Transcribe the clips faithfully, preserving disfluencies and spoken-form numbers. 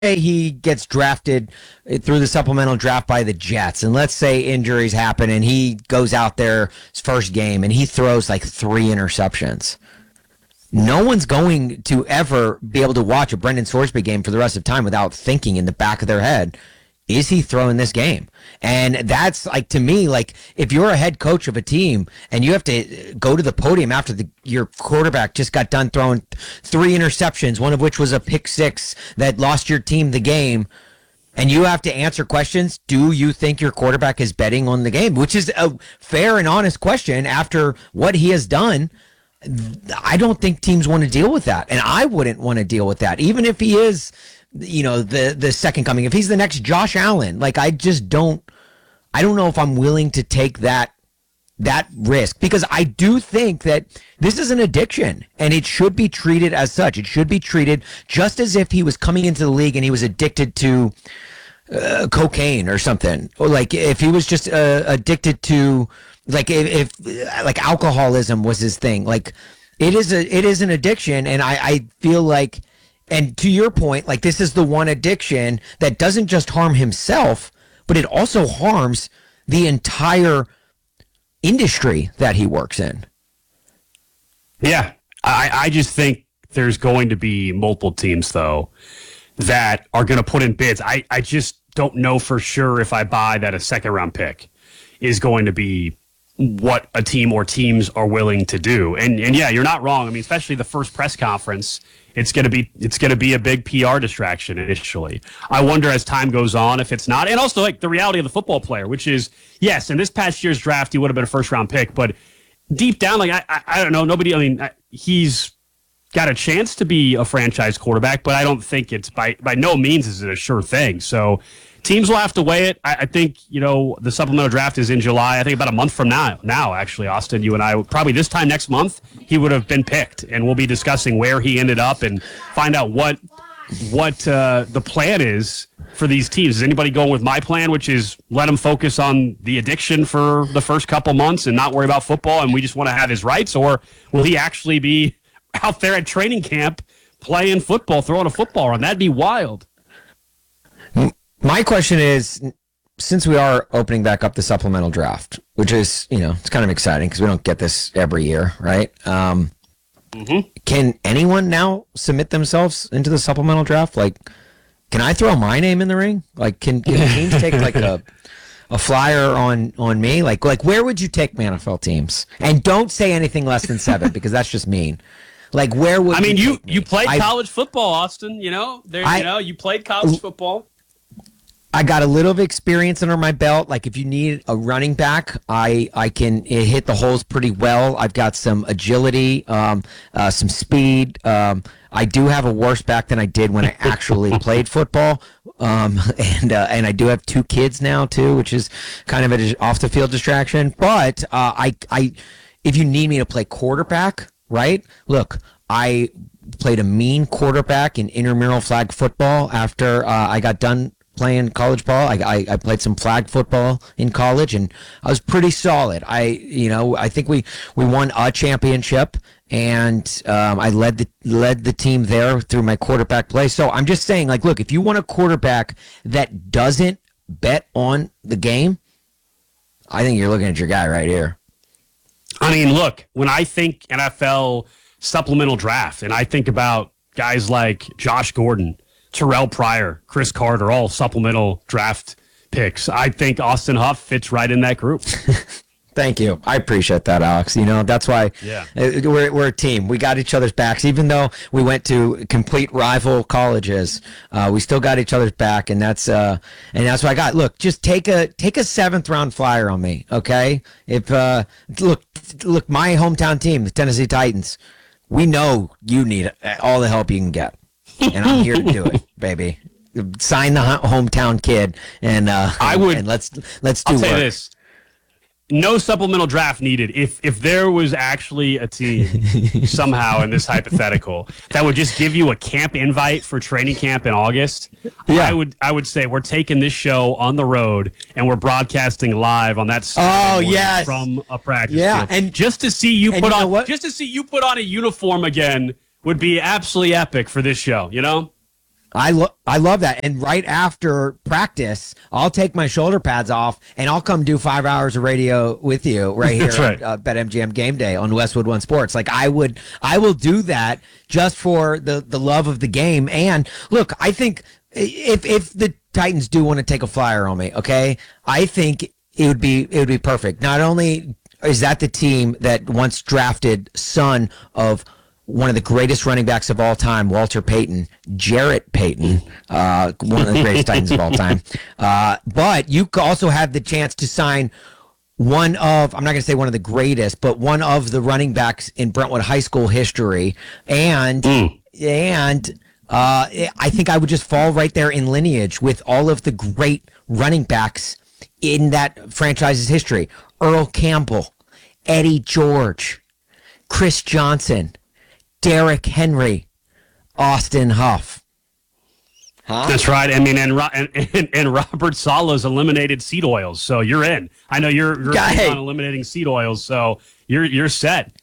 he gets drafted through the supplemental draft by the Jets, and let's say injuries happen and he goes out there his first game and he throws like three interceptions. No one's going to ever be able to watch a Brendan Sorsby game for the rest of time without thinking in the back of their head, is he throwing this game? And that's like, to me, like if you're a head coach of a team and you have to go to the podium after the, your quarterback just got done throwing three interceptions, one of which was a pick six that lost your team the game, and you have to answer questions, do you think your quarterback is betting on the game? Which is a fair and honest question after what he has done. I don't think teams want to deal with that, and I wouldn't want to deal with that, even if he is, you know, the the second coming. If he's the next Josh Allen, like I just don't, I don't know if I'm willing to take that that risk, because I do think that this is an addiction, and it should be treated as such. It should be treated just as if he was coming into the league and he was addicted to uh, cocaine or something, or like if he was just uh, addicted to. Like if, if like alcoholism was his thing, like it is a it is an addiction, and I, I feel like, and to your point, like this is the one addiction that doesn't just harm himself, but it also harms the entire industry that he works in. Yeah, I, I just think there's going to be multiple teams though that are going to put in bids. I, I just don't know for sure if I buy that a second round pick is going to be what a team or teams are willing to do. And and yeah, you're not wrong. I mean, especially the first press conference, it's going to be it's going to be a big P R distraction initially. I wonder as time goes on if it's not. And also like the reality of the football player, which is, yes, in this past year's draft, he would have been a first round pick, but deep down, like I I, I don't know, nobody, I mean, I, he's got a chance to be a franchise quarterback, but I don't think it's by by no means is it a sure thing. So teams will have to weigh it. I, I think, you know, the supplemental draft is in July. I think about a month from now. Now, actually, Austin, you and I, probably this time next month, he would have been picked, and we'll be discussing where he ended up and find out what what uh, the plan is for these teams. Is anybody going with my plan, which is let him focus on the addiction for the first couple months and not worry about football, and we just want to have his rights? Or will he actually be out there at training camp playing football, throwing a football around? That'd be wild. My question is, since we are opening back up the supplemental draft, which is, you know, it's kind of exciting because we don't get this every year, right? Um, mm-hmm. Can anyone now submit themselves into the supplemental draft? Like, can I throw my name in the ring? Like, can, can teams take like a a flyer on on me? Like, like where would you take my N F L teams? And don't say anything less than seven because that's just mean. Like, where would I mean you? You you played I, college football, Austin. You know, there. I, you know, you played college football. I got a little of experience under my belt. Like if you need a running back, I I can hit the holes pretty well. I've got some agility, um, uh, some speed. Um, I do have a worse back than I did when I actually played football. Um, and uh, and I do have two kids now too, which is kind of an off the field distraction. But uh, I I if you need me to play quarterback, right? Look, I played a mean quarterback in intramural flag football after uh, I got done playing college ball. I, I I played some flag football in college, and I was pretty solid. I you know I think we we won a championship, and um, I led the led the team there through my quarterback play. So I'm just saying, like, look, if you want a quarterback that doesn't bet on the game, I think you're looking at your guy right here. I mean, look, when I think N F L supplemental draft, and I think about guys like Josh Gordon, Terrell Pryor, Chris Carter, all supplemental draft picks, I think Austin Huff fits right in that group. Thank you. I appreciate that, Alex. You know, that's why yeah. we're, we're a team. We got each other's backs. Even though we went to complete rival colleges, uh, we still got each other's back, and that's uh, and that's what I got. Look, just take a take a seventh round flyer on me, okay? If uh, look, look, my hometown team, the Tennessee Titans, we know you need all the help you can get, and I'm here to do it, baby. Sign the hometown kid, and uh, I would. And let's let's do I'll say work. this. No supplemental draft needed. If if there was actually a team somehow in this hypothetical that would just give you a camp invite for training camp in August, yeah. I would I would say we're taking this show on the road and we're broadcasting live on that Saturday oh yes from a practice yeah field. and just to see you put you on what? just to see you put on a uniform again would be absolutely epic for this show. You know. I lo- I love that. And right after practice, I'll take my shoulder pads off and I'll come do five hours of radio with you right here right. at uh, BetMGM Game Day on Westwood One Sports. Like I would, I will do that just for the the love of the game. And look, I think if if the Titans do want to take a flyer on me, okay, I think it would be it would be perfect. Not only is that the team that once drafted son of one of the greatest running backs of all time, Walter Payton, Jarrett Payton, uh, one of the greatest Titans of all time. Uh, but you also have the chance to sign one of, I'm not going to say one of the greatest, but one of the running backs in Brentwood High School history. And, mm. and uh, I think I would just fall right there in lineage with all of the great running backs in that franchise's history. Earl Campbell, Eddie George, Chris Johnson, Derrick Henry, Austin Huff. Huh? That's right. I mean, and and, and Robert Sala's eliminated seed oils, so you're in. I know you're you're hey. on eliminating seed oils, so you're you're set.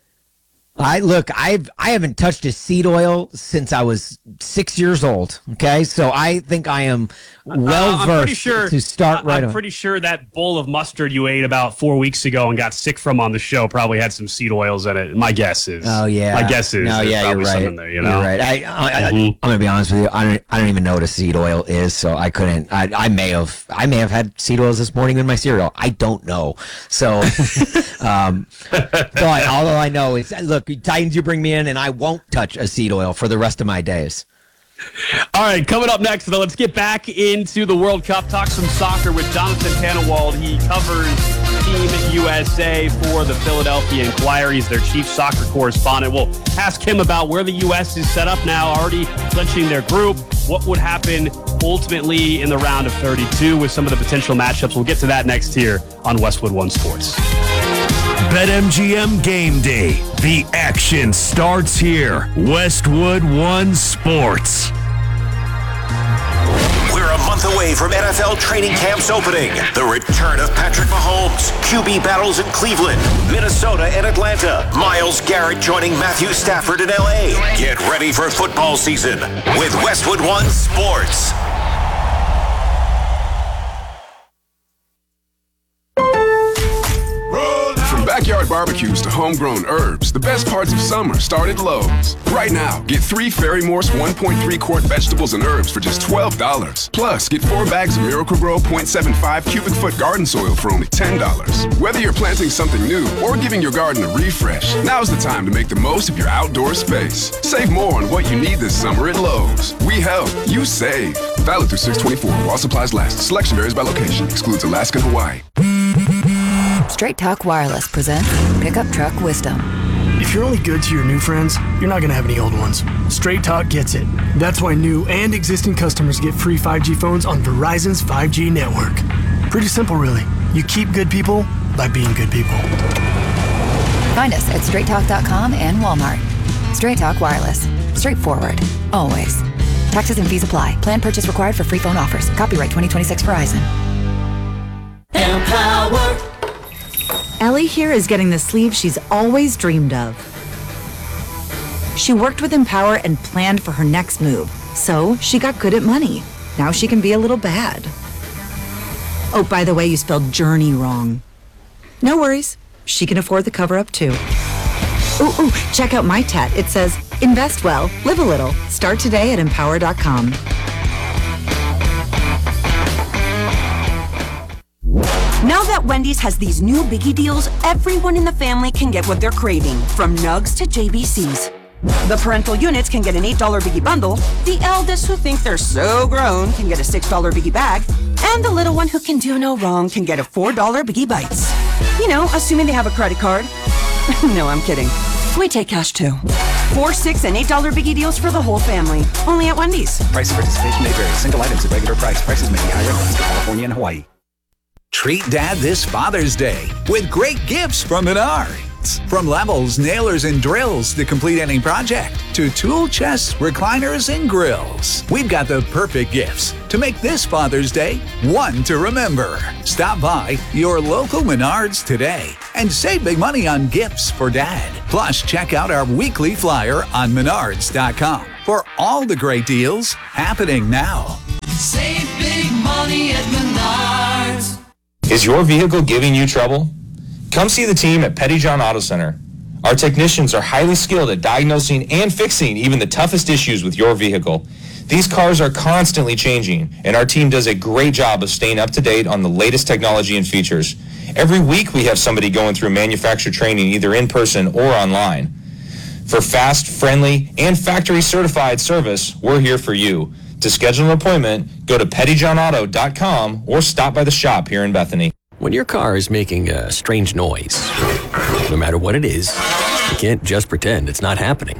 I look, I've I haven't touched a seed oil since I was six years old. Okay, so I think I am well uh, versed sure, to start right. I'm on. pretty sure that bowl of mustard you ate about four weeks ago and got sick from on the show probably had some seed oils in it. My guess is. Oh yeah. My guess is. No, yeah, you're right. There, you know? You're right. I, I, I, mm-hmm. I'm gonna be honest with you. I don't. I don't even know what a seed oil is, so I couldn't. I, I may have. I may have had seed oils this morning in my cereal. I don't know. So, um, but all I know is, look, Titans, you bring me in, and I won't touch a seed oil for the rest of my days. All right, coming up next, though, let's get back into the World Cup, talk some soccer with Jonathan Tannenwald. He covers Team U S A for the Philadelphia Inquirer. He's their chief soccer correspondent. We'll ask him about where the U S is set up now, already clinching their group, what would happen ultimately in the round of thirty-two with some of the potential matchups. We'll get to that next here on Westwood One Sports. BetMGM Game Day. The action starts here. Westwood One Sports. We're a month away from N F L training camps opening. The return of Patrick Mahomes, Q B battles in Cleveland, Minnesota, and Atlanta. Myles Garrett joining Matthew Stafford in L A. Get ready for football season with Westwood One Sports. Backyard barbecues to homegrown herbs, the best parts of summer start at Lowe's. Right now, get three Ferry Morse one point three quart vegetables and herbs for just twelve dollars. Plus, get four bags of Miracle-Gro zero point seven five cubic foot garden soil for only ten dollars. Whether you're planting something new or giving your garden a refresh, now's the time to make the most of your outdoor space. Save more on what you need this summer at Lowe's. We help, you save. Valid through six twenty-four while supplies last. Selection varies by location. Excludes Alaska and Hawaii. Straight Talk Wireless presents Pickup Truck Wisdom. If you're only good to your new friends, you're not going to have any old ones. Straight Talk gets it. That's why new and existing customers get free five G phones on Verizon's five G network. Pretty simple, really. You keep good people by being good people. Find us at straight talk dot com and Walmart. Straight Talk Wireless. Straightforward. Always. Taxes and fees apply. Plan purchase required for free phone offers. Copyright twenty twenty-six Verizon. Empower. Ellie here is getting the sleeve she's always dreamed of. She worked with Empower and planned for her next move, so she got good at money. Now she can be a little bad. Oh, by the way, you spelled journey wrong. No worries. She can afford the cover-up, too. Ooh, ooh, check out my tat. It says, invest well, live a little. Start today at empower dot com. Now that Wendy's has these new biggie deals, everyone in the family can get what they're craving, from nugs to J B Cs. The parental units can get an eight dollar biggie bundle, the eldest who think they're so grown can get a six dollar biggie bag, and the little one who can do no wrong can get a four dollar biggie bites. You know, assuming they have a credit card. No, I'm kidding. We take cash too. Four, six, and eight dollar biggie deals for the whole family. Only at Wendy's. Price of participation may vary. Single items at regular price. Prices may be higher in Alaska, California, and Hawaii. Treat Dad this Father's Day with great gifts from Menards. From levels, nailers, and drills to complete any project, to tool chests, recliners, and grills. We've got the perfect gifts to make this Father's Day one to remember. Stop by your local Menards today and save big money on gifts for Dad. Plus, check out our weekly flyer on menards dot com for all the great deals happening now. Save big money at Menards. Is your vehicle giving you trouble? Come see the team at Pettyjohn Auto Center. Our technicians are highly skilled at diagnosing and fixing even the toughest issues with your vehicle. These cars are constantly changing, and our team does a great job of staying up to date on the latest technology and features. Every week we have somebody going through manufacturer training either in person or online. For fast, friendly, and factory-certified service, we're here for you. To schedule an appointment, go to pettyjohn auto dot com or stop by the shop here in Bethany. When your car is making a strange noise, no matter what it is, you can't just pretend it's not happening.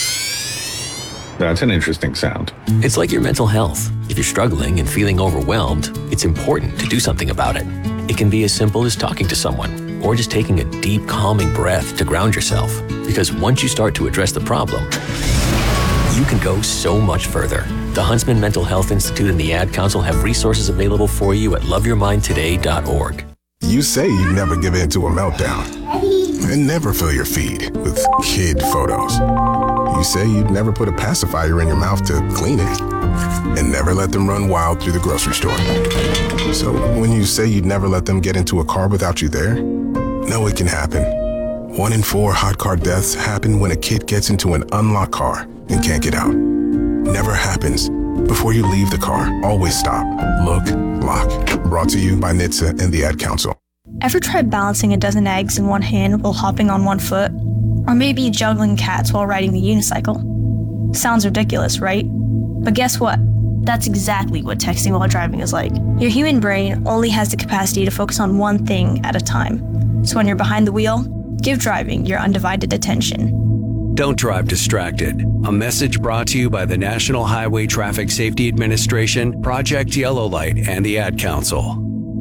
That's an interesting sound. It's like your mental health. If you're struggling and feeling overwhelmed, it's important to do something about it. It can be as simple as talking to someone or just taking a deep, calming breath to ground yourself. Because once you start to address the problem, you can go so much further. The Huntsman Mental Health Institute and the Ad Council have resources available for you at love your mind today dot org. You say you never give in to a meltdown and never fill your feed with kid photos. You say you'd never put a pacifier in your mouth to clean it and never let them run wild through the grocery store. So when you say you'd never let them get into a car without you there, no, it can happen. One in four hot car deaths happen when a kid gets into an unlocked car and can't get out. Never happens. Before you leave the car, always stop, look, lock. Brought to you by N H T S A and the Ad Council. Ever tried balancing a dozen eggs in one hand while hopping on one foot? Or maybe juggling cats while riding the unicycle? Sounds ridiculous, right? But guess what? That's exactly what texting while driving is like. Your human brain only has the capacity to focus on one thing at a time. So when you're behind the wheel, give driving your undivided attention. Don't drive distracted. A message brought to you by the National Highway Traffic Safety Administration, Project Yellow Light, and the Ad Council.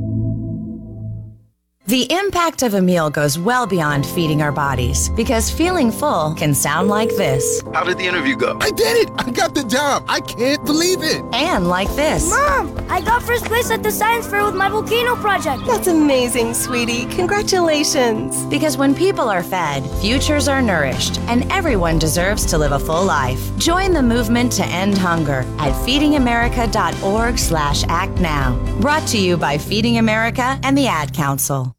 The impact of a meal goes well beyond feeding our bodies, because feeling full can sound like this. How did the interview go? I did it! I got the job! I can't believe it! And like this. Mom, I got first place at the science fair with my volcano project. That's amazing, sweetie. Congratulations. Because when people are fed, futures are nourished, and everyone deserves to live a full life. Join the movement to end hunger at feeding america dot org slash act now. Brought to you by Feeding America and the Ad Council.